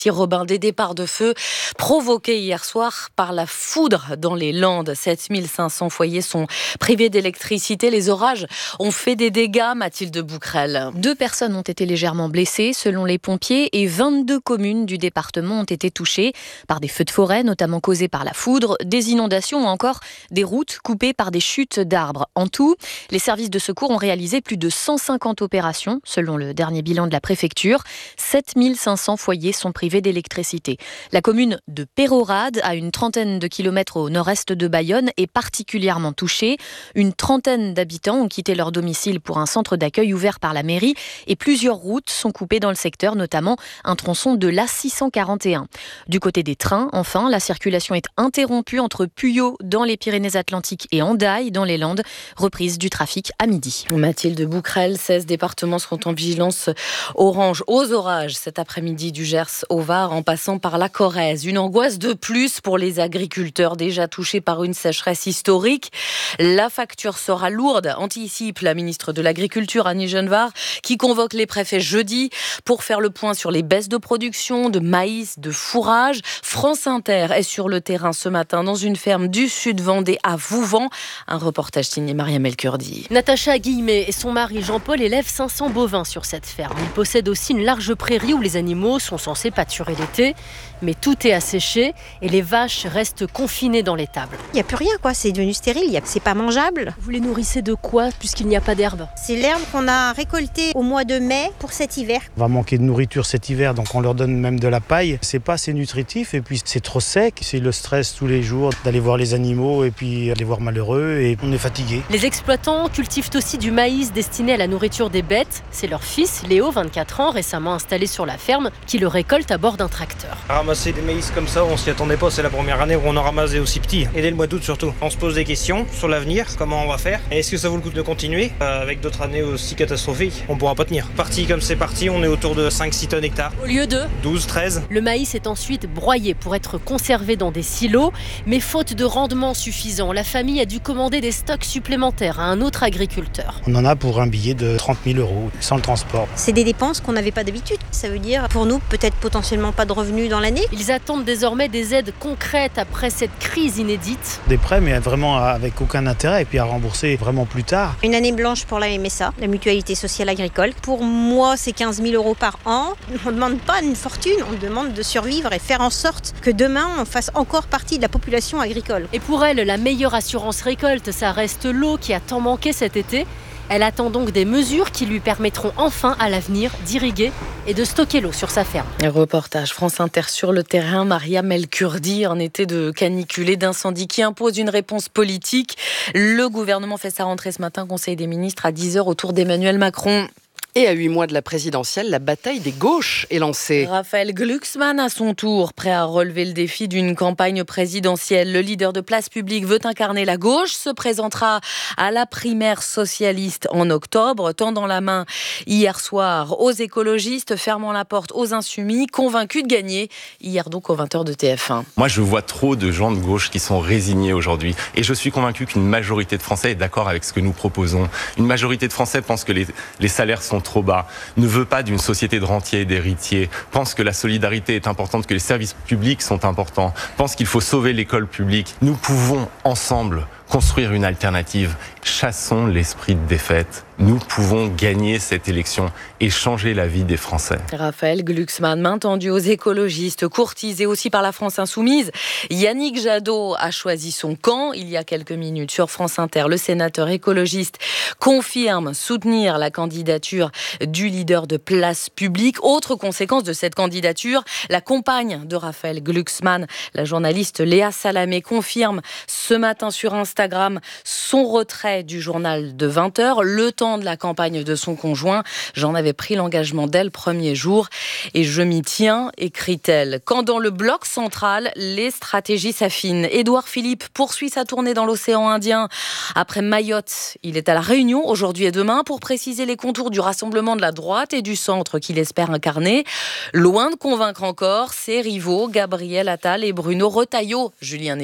Robin, des départs de feu provoqués hier soir par la foudre dans les Landes. 7500 foyers sont privés d'électricité. Les orages ont fait des dégâts, Mathilde Bouquerel. 2 personnes ont été légèrement blessées selon les pompiers et 22 communes du département ont été touchées par des feux de forêt, notamment causés par la foudre, des inondations ou encore des routes coupées par des chutes d'arbres. En tout, les services de secours ont réalisé plus de 150 opérations selon le dernier bilan de la préfecture. 7500 foyers sont privés d'électricité. La commune de Peyrehorade, à une trentaine de kilomètres au nord-est de Bayonne, est particulièrement touchée. Une trentaine d'habitants ont quitté leur domicile pour un centre d'accueil ouvert par la mairie et plusieurs routes sont coupées dans le secteur, notamment un tronçon de l'A641. Du côté des trains, enfin, la circulation est interrompue entre Puyo dans les Pyrénées-Atlantiques et Hendaye dans les Landes. Reprise du trafic à midi. Mathilde Bouquerel, 16 départements seront en vigilance orange aux orages cet après-midi, du Gers au Var en passant par la Corrèze. Une angoisse de plus pour les agriculteurs déjà touchés par une sécheresse historique. La facture sera lourde, anticipe la ministre de l'Agriculture Annie Genevard, qui convoque les préfets jeudi pour faire le point sur les baisses de production, de maïs, de fourrage. France Inter est sur le terrain ce matin dans une ferme du sud Vendée à Vouvant. Un reportage signé Mariam El Kurdi. Natacha Guillemet et son mari Jean-Paul élèvent 500 bovins sur cette ferme. Ils possèdent aussi une large prairie où les animaux sont censés pâturer l'été. Mais tout est asséché et les vaches restent confinées dans l'étable. Il n'y a plus rien, c'est devenu stérile, c'est pas mangeable. Vous les nourrissez de quoi puisqu'il n'y a pas d'herbe? C'est l'herbe qu'on a récoltée au mois de mai pour cet hiver. On va manquer de nourriture cet hiver, donc on leur donne même de la paille. C'est pas assez nutritif et puis c'est trop sec. C'est le stress tous les jours d'aller voir les animaux et puis les voir malheureux et on est fatigué. Les exploitants cultivent aussi du maïs destiné à la nourriture des bêtes. C'est leur fils, Léo, 24 ans, récemment installé sur la ferme, qui le récolte à bord d'un tracteur. Ramasser des maïs comme ça, on s'y attendait pas, c'est la première année où on en ramassait aussi petit. Et dès le mois d'août surtout. On se pose des questions sur l'avenir, comment on va faire. Et est-ce que ça vaut le coup de continuer avec d'autres années aussi catastrophiques? On pourra pas tenir. Parti comme c'est parti, on est autour de 5-6 tonnes hectares. Au lieu de 12-13. Le maïs est ensuite broyé pour être conservé dans des silos. Mais faute de rendement suffisant, la famille a dû commander des stocks supplémentaires à un autre agriculteur. On en a pour un billet de 30 000 € sans le transport. C'est des dépenses qu'on n'avait pas d'habitude. Ça veut dire pour nous peut-être potentiellement pas de revenus dans l'année. Ils attendent désormais des aides concrètes après cette crise inédite. Des prêts mais vraiment avec aucun intérêt et puis à rembourser vraiment plus tard. Une année blanche pour la MSA, la Mutualité Sociale Agricole. Pour moi, c'est 15 000 € par an. On ne demande pas une fortune, on demande de survivre et faire en sorte que demain, on fasse encore partie de la population agricole. Et pour elle, la meilleure assurance récolte, ça reste l'eau qui a tant manqué cet été. Elle attend donc des mesures qui lui permettront enfin à l'avenir d'irriguer et de stocker l'eau sur sa ferme. Reportage France Inter sur le terrain, Mariam El Kurdi, en été de canicule et d'incendie qui impose une réponse politique. Le gouvernement fait sa rentrée ce matin, Conseil des ministres à 10h autour d'Emmanuel Macron. Et à 8 mois de la présidentielle, la bataille des gauches est lancée. Raphaël Glucksmann, à son tour, prêt à relever le défi d'une campagne présidentielle. Le leader de Place Publique veut incarner la gauche, se présentera à la primaire socialiste en octobre, tendant la main hier soir aux écologistes, fermant la porte aux insoumis, convaincus de gagner, hier donc aux 20h de TF1. Moi, je vois trop de gens de gauche qui sont résignés aujourd'hui. Et je suis convaincu qu'une majorité de Français est d'accord avec ce que nous proposons. Une majorité de Français pense que les salaires sont trop bas, ne veut pas d'une société de rentiers et d'héritiers, pense que la solidarité est importante, que les services publics sont importants, pense qu'il faut sauver l'école publique. Nous pouvons ensemble construire une alternative. Chassons l'esprit de défaite. Nous pouvons gagner cette élection et changer la vie des Français. Raphaël Glucksmann, main tendue aux écologistes, courtisé aussi par la France insoumise. Yannick Jadot a choisi son camp il y a quelques minutes sur France Inter. Le sénateur écologiste confirme soutenir la candidature du leader de Place Publique. Autre conséquence de cette candidature, la compagne de Raphaël Glucksmann, la journaliste Léa Salamé, confirme ce matin sur Instagram son retrait du journal de 20h, le temps de la campagne de son conjoint. J'en avais pris l'engagement dès le premier jour et je m'y tiens, écrit-elle. Quand dans le bloc central, les stratégies s'affinent. Édouard Philippe poursuit sa tournée dans l'océan Indien. Après Mayotte, il est à La Réunion aujourd'hui et demain pour préciser les contours du rassemblement de la droite et du centre qu'il espère incarner. Loin de convaincre encore ses rivaux Gabriel Attal et Bruno Retailleau. Julien Nény.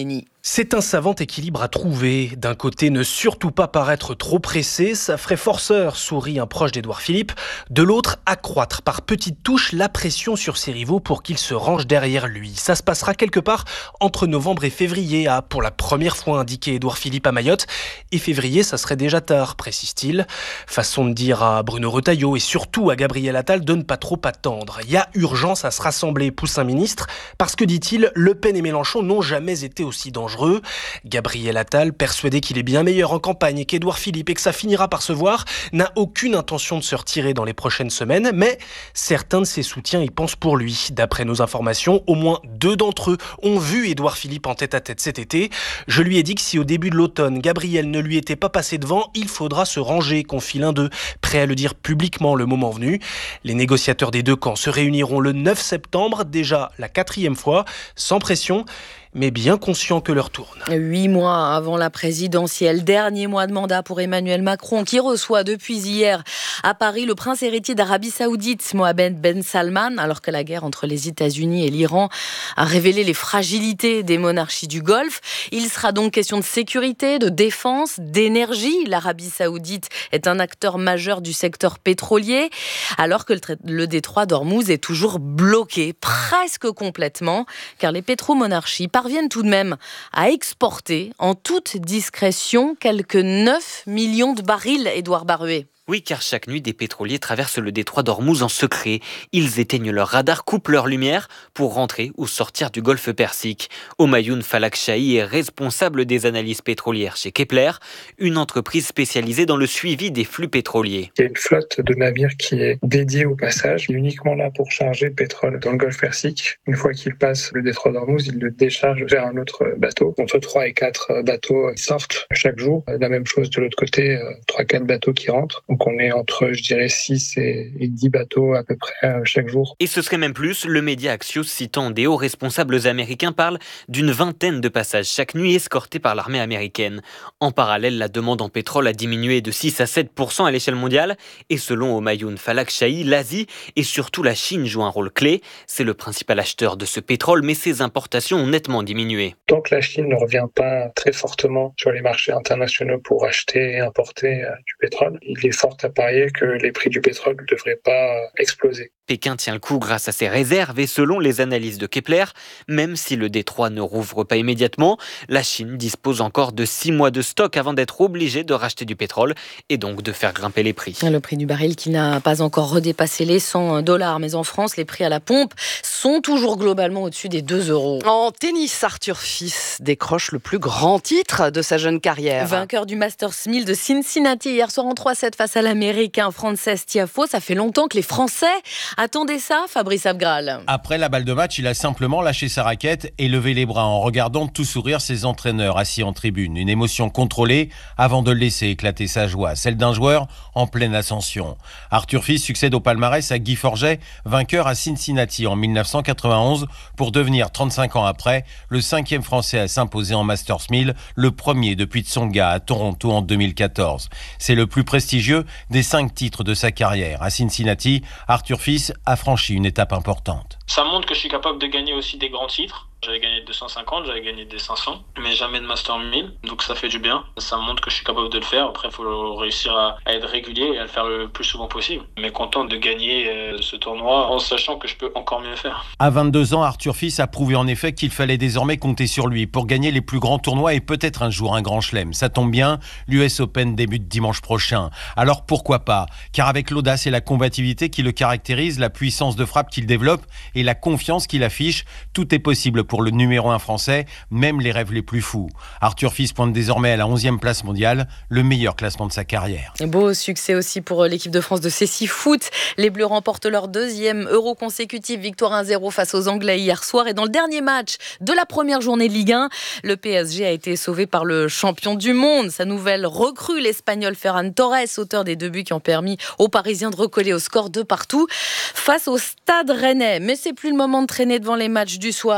C'est un savant équilibre à trouver. D'un côté, ne surtout pas paraître trop pressé, ça ferait forceur, sourit un proche d'Édouard Philippe. De l'autre, accroître par petites touches la pression sur ses rivaux pour qu'ils se rangent derrière lui. Ça se passera quelque part entre novembre et février, a pour la première fois indiqué Édouard Philippe à Mayotte. Et février, ça serait déjà tard, précise-t-il. Façon de dire à Bruno Retailleau et surtout à Gabriel Attal de ne pas trop attendre. Il y a urgence à se rassembler, pousse un ministre, parce que, dit-il, Le Pen et Mélenchon n'ont jamais été aussi dangereux. Gabriel Attal, persuadé qu'il est bien meilleur en campagne qu'Édouard Philippe et que ça finira par se voir, n'a aucune intention de se retirer dans les prochaines semaines, mais certains de ses soutiens y pensent pour lui. D'après nos informations, au moins 2 d'entre eux ont vu Édouard Philippe en tête-à-tête cet été. Je lui ai dit que si au début de l'automne, Gabriel ne lui était pas passé devant, il faudra se ranger, confie l'un d'eux, prêt à le dire publiquement le moment venu. Les négociateurs des deux camps se réuniront le 9 septembre, déjà la 4e fois, sans pression, mais bien conscient que l'heure tourne. 8 mois avant la présidentielle, dernier mois de mandat pour Emmanuel Macron, qui reçoit depuis hier à Paris le prince héritier d'Arabie Saoudite, Mohammed Ben Salman, alors que la guerre entre les États-Unis et l'Iran a révélé les fragilités des monarchies du Golfe. Il sera donc question de sécurité, de défense, d'énergie. L'Arabie Saoudite est un acteur majeur du secteur pétrolier, alors que le détroit d'Ormuz est toujours bloqué, presque complètement, car les pétromonarchies parviennent tout de même à exporter en toute discrétion quelques 9 millions de barils, Édouard Baruet. Oui, car chaque nuit, des pétroliers traversent le détroit d'Ormuz en secret. Ils éteignent leur radar, coupent leur lumière pour rentrer ou sortir du golfe Persique. Homayoun Falak-Shahi est responsable des analyses pétrolières chez Kepler, une entreprise spécialisée dans le suivi des flux pétroliers. Il y a une flotte de navires qui est dédiée au passage, uniquement là pour charger le pétrole dans le golfe Persique. Une fois qu'il passe le détroit d'Ormuz, il le décharge vers un autre bateau. Entre 3 et 4 bateaux sortent chaque jour. La même chose de l'autre côté, 3-4 bateaux qui rentrent. Donc on est entre, je dirais, 6 et 10 bateaux à peu près chaque jour. Et ce serait même plus. Le média Axios, citant des hauts responsables américains, parle d'une vingtaine de passages chaque nuit escortés par l'armée américaine. En parallèle, la demande en pétrole a diminué de 6 à 7% à l'échelle mondiale. Et selon Homayoun Falak-Shahi, l'Asie et surtout la Chine jouent un rôle clé. C'est le principal acheteur de ce pétrole, mais ses importations ont nettement diminué. Tant que la Chine ne revient pas très fortement sur les marchés internationaux pour acheter et importer du pétrole, il est fort à parier que les prix du pétrole ne devraient pas exploser. Pékin tient le coup grâce à ses réserves et selon les analyses de Kepler, même si le détroit ne rouvre pas immédiatement, la Chine dispose encore de 6 mois de stock avant d'être obligée de racheter du pétrole et donc de faire grimper les prix. Le prix du baril qui n'a pas encore redépassé les $100, mais en France, les prix à la pompe sont toujours globalement au-dessus des 2 €. En tennis, Arthur Fils décroche le plus grand titre de sa jeune carrière. Vainqueur du Masters 1000 de Cincinnati hier soir en 3-7 face à l'Américain Frances Tiafoe. Ça fait longtemps que les Français attendaient ça, Fabrice Abgral. Après la balle de match, il a simplement lâché sa raquette et levé les bras en regardant tout sourire ses entraîneurs assis en tribune. Une émotion contrôlée avant de laisser éclater sa joie, celle d'un joueur en pleine ascension. Arthur Fils succède au palmarès à Guy Forget, vainqueur à Cincinnati en 1991 pour devenir 35 ans après le 5e Français à s'imposer en Masters 1000, le premier depuis Tsonga à Toronto en 2014. C'est le plus prestigieux des 5 titres de sa carrière. À Cincinnati, Arthur Fils a franchi une étape importante. Ça montre que je suis capable de gagner aussi des grands titres. J'avais gagné 250, j'avais gagné des 500, mais jamais de Master 1000, donc ça fait du bien. Ça montre que je suis capable de le faire. Après, il faut réussir à être régulier et à le faire le plus souvent possible. Mais content de gagner ce tournoi en sachant que je peux encore mieux faire. À 22 ans, Arthur Fils a prouvé en effet qu'il fallait désormais compter sur lui pour gagner les plus grands tournois et peut-être un jour un grand chelem. Ça tombe bien, l'US Open débute dimanche prochain. Alors pourquoi pas ? Car avec l'audace et la combativité qui le caractérisent, la puissance de frappe qu'il développe et la confiance qu'il affiche, tout est possible pour le numéro 1 français, même les rêves les plus fous. Arthur Fils pointe désormais à la 11e place mondiale, le meilleur classement de sa carrière. Beau succès aussi pour l'équipe de France de Cécile Foot. Les Bleus remportent leur 2e Euro consécutif, victoire 1-0 face aux Anglais hier soir. Et dans le dernier match de la première journée de Ligue 1, le PSG a été sauvé par le champion du monde. Sa nouvelle recrue, l'Espagnol Ferran Torres, auteur des 2 buts qui ont permis aux Parisiens de recoller au score 2-2 face au Stade Rennais. Mais c'est plus le moment de traîner devant les matchs du soir. À une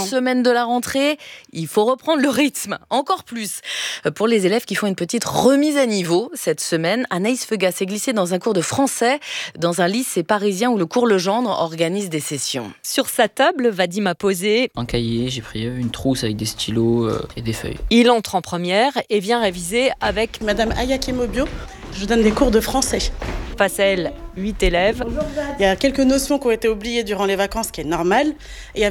semaine de la rentrée, il faut reprendre le rythme, encore plus. Pour les élèves qui font une petite remise à niveau cette semaine, Anaïs Feugas s'est glissée dans un cours de français dans un lycée parisien où le cours Legendre organise des sessions. Sur sa table, Vadim a posé un cahier, j'ai pris une trousse avec des stylos et des feuilles. Il entre en première et vient réviser avec Madame Ayakemobio. Je donne des cours de français. Face à elle, 8 élèves. Il y a quelques notions qui ont été oubliées durant les vacances, ce qui est normal. Et